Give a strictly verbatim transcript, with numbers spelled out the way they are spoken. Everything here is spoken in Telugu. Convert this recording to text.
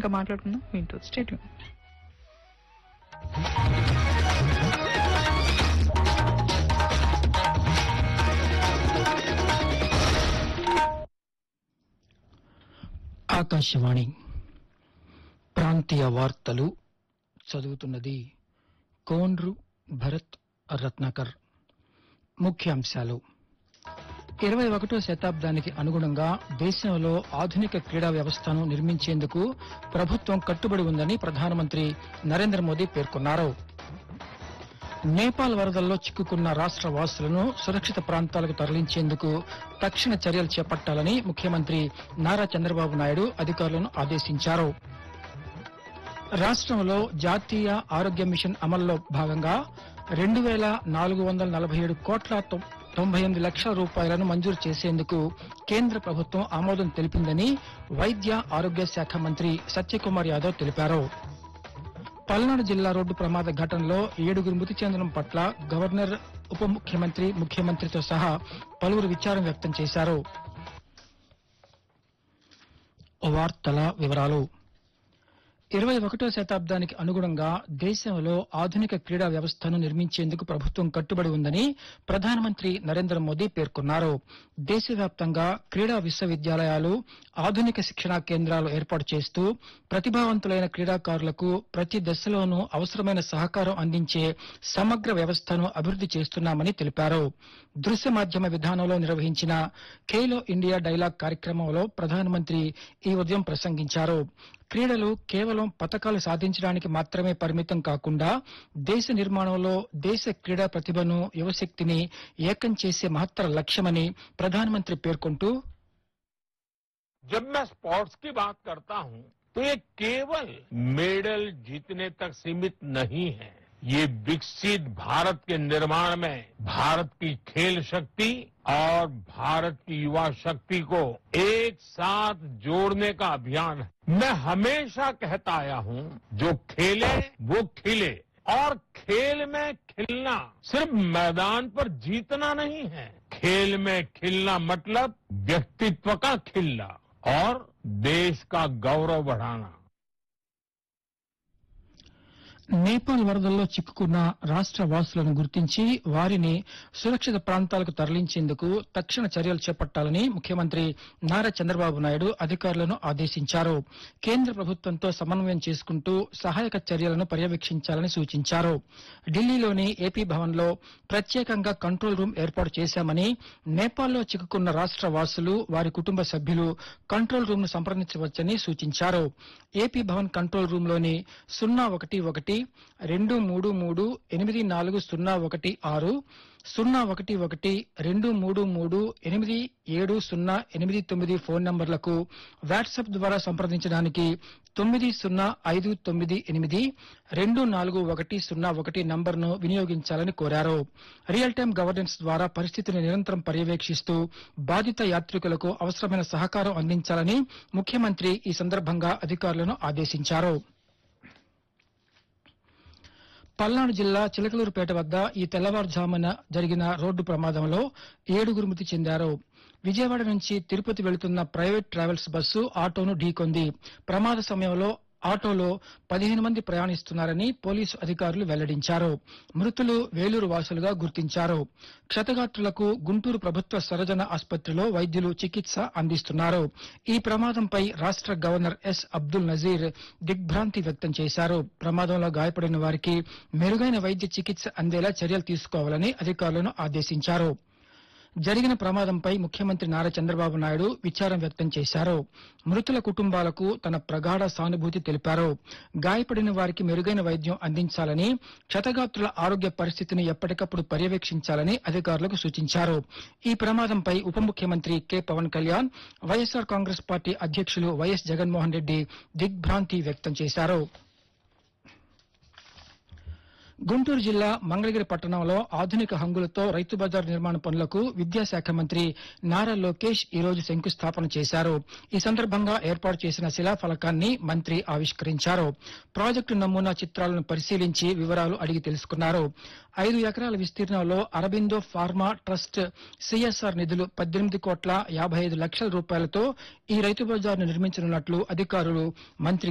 ఇంకా మాట్లాడుకుందాం. వింటూ స్టే ట్యూన్. ఆకాశవాణి ప్రాంతీయ వార్తలు చదువుతున్నది కోండ్రు భరత్ రత్నాకర్. ముఖ్యాంశాలు: ఇరవై ఒకటో శతాబ్దానికి అనుగుణంగా దేశంలో ఆధునిక క్రీడా వ్యవస్థను నిర్మించేందుకు ప్రభుత్వం కట్టుబడి ఉందని ప్రధానమంత్రి నరేంద్ర మోదీ పేర్కొన్నారు. నేపాల్ వరదల్లో చిక్కుకున్న రాష్ట్ర వాసులను సురక్షిత ప్రాంతాలకు తరలించేందుకు తక్షణ చర్యలు చేపట్టాలని ముఖ్యమంత్రి నారా చంద్రబాబు నాయుడు అధికారులను ఆదేశించారు. రాష్ట్రంలో జాతీయ ఆరోగ్య మిషన్ అమల్లో భాగంగా రెండు వేల నాలుగు వందల నలభై ఏడు కోట్ల తొంభై ఎనిమిది లక్షల రూపాయలను మంజూరు చేసేందుకు కేంద్ర ప్రభుత్వం ఆమోదం తెలిపిందని వైద్య ఆరోగ్య శాఖ మంత్రి సత్యకుమార్ యాదవ్ తెలిపారు. పల్నాడు జిల్లా రోడ్డు ప్రమాద ఘటనలో ఏడుగురు మృతి చెందడం పట్ల గవర్నర్, ఉప ముఖ్యమంత్రి, ముఖ్యమంత్రితో సహా పలువురు విచారం వ్యక్తం చేశారు. వార్తల వివరాలు: ఇరవై ఒకటో శతాబ్దానికి అనుగుణంగా దేశంలో ఆధునిక క్రీడా వ్యవస్థను నిర్మించేందుకు ప్రభుత్వం కట్టుబడి ఉందని ప్రధానమంత్రి నరేంద్ర మోదీ పేర్కొన్నారు. దేశవ్యాప్తంగా క్రీడా విశ్వవిద్యాలయాలు, ఆధునిక శిక్షణా కేంద్రాలు ఏర్పాటు చేస్తూ ప్రతిభావంతులైన క్రీడాకారులకు ప్రతి దశలోనూ అవసరమైన సహకారం అందించే సమగ్ర వ్యవస్థను అభివృద్ది చేస్తున్నామని తెలిపారు. దృశ్య మాధ్యమ విధానంలో నిర్వహించిన ఖేలో ఇండియా డైలాగ్ కార్యక్రమంలో ప్రధానమంత్రి ఈ ఉదయం ప్రసంగించారు. క్రీడలు కేవలం పతకాలు సాధించడానికి మాత్రమే పరిమితం కాకుండా దేశ నిర్మాణంలో దేశ క్రీడా ప్రతిభను, యువశక్తిని ఏకం చేసే మహత్తర లక్ష్యమని ప్రధానమంత్రి పేర్కొంటూ, जब मैं स्पोर्ट्स की बात करता हूं तो ये केवल मेडल जीतने तक सीमित नहीं है. ये विकसित भारत के निर्माण में भारत की खेल शक्ति और भारत की युवा शक्ति को एक साथ जोड़ने का अभियान है. मैं हमेशा कहता आया हूं, जो खेले वो खिले. और खेल में खिलना सिर्फ मैदान पर जीतना नहीं है. खेल में खिलना मतलब व्यक्तित्व का खिलना और देश का गौरव बढ़ाना. నేపాల్ వరదల్లో చిక్కుకున్న రాష్ట్ర వాసులను గుర్తించి వారిని సురక్షిత ప్రాంతాలకు తరలించేందుకు తక్షణ చర్యలు చేపట్టాలని ముఖ్యమంత్రి నారా చంద్రబాబు నాయుడు అధికారులను ఆదేశించారు. కేంద్ర ప్రభుత్వంతో సమన్వయం చేసుకుంటూ సహాయక చర్యలను పర్యవేక్షించాలని సూచించారు. ఢిల్లీలోని ఏపీ భవన్లో ప్రత్యేకంగా కంట్రోల్ రూమ్ ఏర్పాటు చేశామని, నేపాల్లో చిక్కుకున్న రాష్ట్ర వాసులు, వారి కుటుంబ సభ్యులు కంట్రోల్ రూమ్ ను సంప్రదించవచ్చని సూచించారు. ఏపీ భవన్ కంట్రోల్ రూమ్ లోని సున్నా ఒకటి ఒకటి రెండు మూడు మూడు ఎనిమిది నాలుగు సున్నా ఒకటి ఆరు, సున్నా ఒకటి ఒకటి రెండు మూడు మూడు ఎనిమిది ఏడు సున్నా ఎనిమిది తొమ్మిది ఫోన్ నంబర్లకు వాట్సాప్ ద్వారా సంప్రదించడానికి తొమ్మిది సున్నా ఐదు తొమ్మిది ఎనిమిది రెండు నాలుగు ఒకటి సున్నా ఒకటి నంబర్ను వినియోగించాలని కోరారు. రియల్ టైం గవర్నెన్స్ ద్వారా పరిస్థితిని నిరంతరం పర్యవేక్షిస్తూ బాధిత యాత్రికులకు అవసరమైన సహకారం అందించాలని ముఖ్యమంత్రి ఈ సందర్భంగా అధికారులను ఆదేశించారు. పల్నాడు జిల్లా చిలకలూరుపేట వద్ద ఈ తెల్లవారుజామున జరిగిన రోడ్డు ప్రమాదంలో ఏడుగురు మృతి చెందారు. విజయవాడ నుంచి తిరుపతి వెళుతున్న ప్రైవేట్ ట్రావెల్స్ బస్సు ఆటోను ఢీకొంది. ప్రమాద సమయంలో ఆటోలో పదిహేను మంది ప్రయాణిస్తున్నారని పోలీసు అధికారులు వెల్లడించారు. మృతులు వేలూరు వాసులుగా గుర్తించారు. క్షతగాత్రులకు గుంటూరు ప్రభుత్వ సర్వజన ఆసుపత్రిలో వైద్యులు చికిత్స అందిస్తున్నారు. ఈ ప్రమాదంపై రాష్ట్ర గవర్నర్ ఎస్ అబ్దుల్ నజీర్ దిగ్భ్రాంతి వ్యక్తం చేశారు. ప్రమాదంలో గాయపడిన వారికి మెరుగైన వైద్య చికిత్స అందేలా చర్యలు తీసుకోవాలని అధికారులను ఆదేశించారు. జరిగిన ప్రమాదంపై ముఖ్యమంత్రి నారా చంద్రబాబు నాయుడు విచారం వ్యక్తం చేశారు. మృతుల కుటుంబాలకు తన ప్రగాఢ సానుభూతి తెలిపారు. గాయపడిన వారికి మెరుగైన వైద్యం అందించాలని, క్షతగాత్రుల ఆరోగ్య పరిస్థితిని ఎప్పటికప్పుడు పర్యవేక్షించాలని అధికారులకు సూచించారు. ఈ ప్రమాదంపై ఉప ముఖ్యమంత్రి కె పవన్ కళ్యాణ్, వైఎస్సార్ కాంగ్రెస్ పార్టీ అధ్యక్షులు వైఎస్ జగన్మోహన్ రెడ్డి దిగ్భ్రాంతి వ్యక్తం చేశారు. గుంటూరు జిల్లా మంగళగిరి పట్టణంలో ఆధునిక హంగులతో రైతు బజార్ నిర్మాణ పనులకు విద్యాశాఖ మంత్రి నారా లోకేష్ ఈ రోజు శంకుస్థాపన చేశారు. ఈ సందర్భంగా ఏర్పాటు చేసిన శిలాఫలకాన్ని మంత్రి ఆవిష్కరించారు. ప్రాజెక్టు నమూనా చిత్రాలను పరిశీలించి వివరాలు అడిగి తెలుసుకున్నారు. ఐదు ఎకరాల విస్తీర్ణంలో అరబిందో ఫార్మా ట్రస్ట్ సిఎస్ఆర్ నిధులు పద్దెనిమిది కోట్ల యాభై ఐదు లక్షల రూపాయలతో ఈ రైతు బజార్ను నిర్మించనున్నట్లు అధికారులు మంత్రి